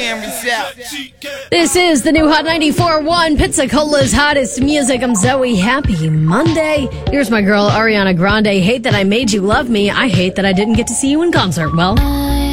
This is the new Hot 94.1 Pizzacola's hottest music. I'm Zoe. Happy Monday. Here's my girl, Ariana Grande. Hate that I made you love me. I hate that I didn't get to see you in concert. Well,